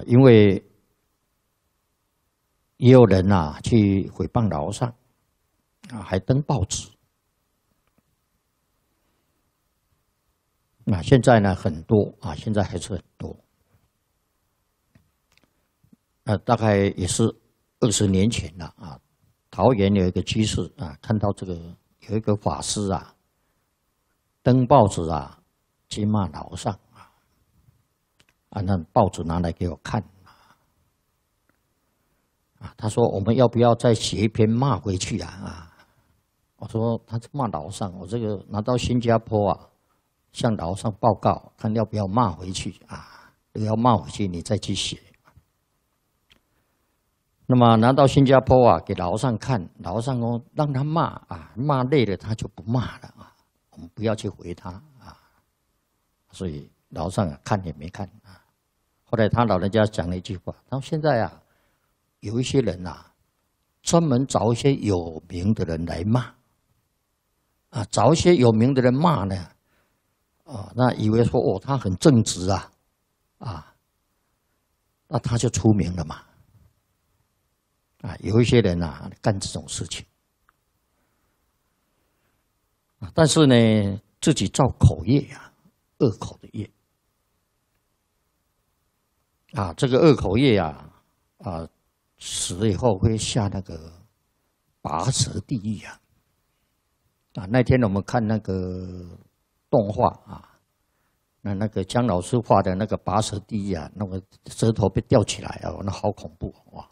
因为也有人去诽谤老和尚还登报纸。现在呢很多现在还是很多。大概也是20年前了桃园有一个居士看到这个有一个法师登报纸去骂老和尚那报纸拿来给我看他说我们要不要再写一篇骂回去我说他骂老和尚，我这个拿到新加坡向老和尚报告，看要不要骂回去如果要骂回去，你再去写。那么拿到新加坡给老和尚看，老和尚说让他骂骂累了他就不骂了我们不要去回他所以老和尚看也没看后来他老人家讲了一句话，他说现在有一些人专门找一些有名的人来骂找一些有名的人骂呢那以为说他很正直那他就出名了嘛有一些人干这种事情但是呢自己造口业恶口的业这个恶口业死了以后会下那个拔舌地狱那天我们看那个动画那个姜老师画的那个拔舌地狱那个舌头被吊起来那好恐怖哇！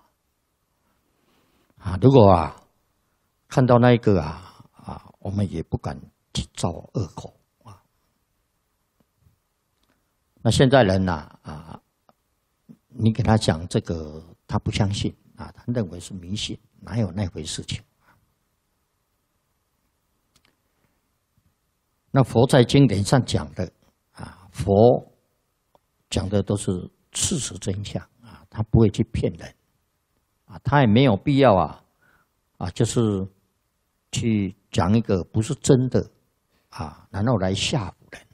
如果看到那一个我们也不敢去造恶口那现在人你给他讲这个，他不相信他认为是迷信，哪有那回事情？那佛在经典上讲的佛讲的都是事实真相他不会去骗人他也没有必要就是去讲一个不是真的然后来吓唬人。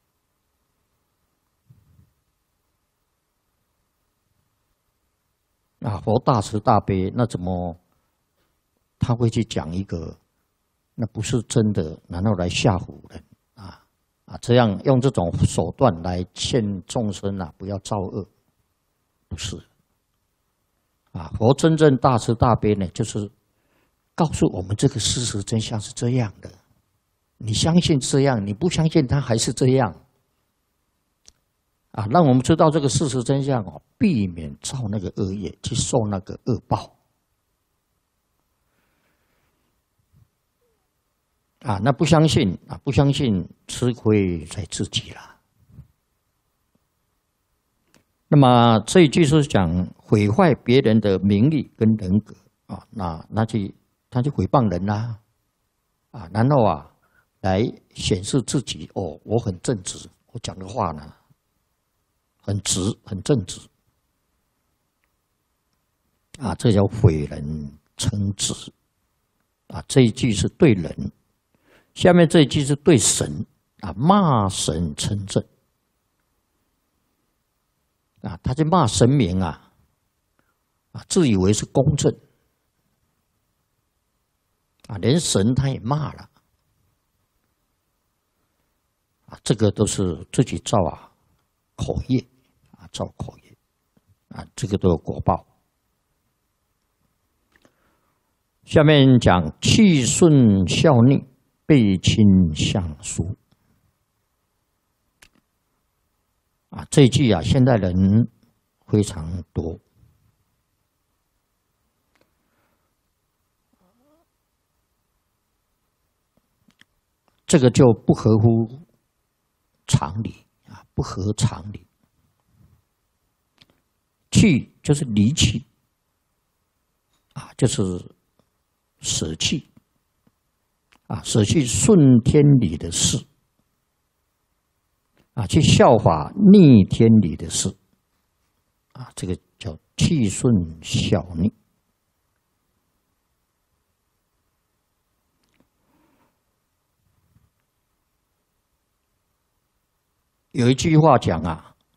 佛大慈大悲，那怎么他会去讲一个那不是真的，然后来吓唬人这样用这种手段来劝众生不要造恶，不是佛真正大慈大悲呢，就是告诉我们这个事实真相是这样的，你相信这样，你不相信它还是这样让我们知道这个事实真相避免造那个恶业，去受那个恶报那不相信不相信吃亏在自己了。那么这一句是讲毁坏别人的名誉跟人格他就诽谤人然后来显示自己我很正直，我讲的话呢很直很正直这叫毁人称直这一句是对人，下面这一句是对神骂神称正他就骂神明自以为是公正连神他也骂了这个都是自己造口业造口业这个都有果报。下面讲气顺孝逆，背亲相疏这一句现在人非常多这个就不合乎常理不合常理。弃就是离弃就是舍弃舍弃顺天理的事去效法逆天理的事这个叫气顺孝逆。有一句话讲